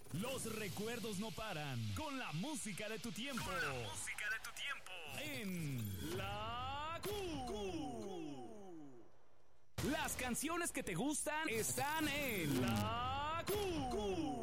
Los recuerdos no paran. Con la música de tu tiempo. En La Q. Las canciones que te gustan están en La Q.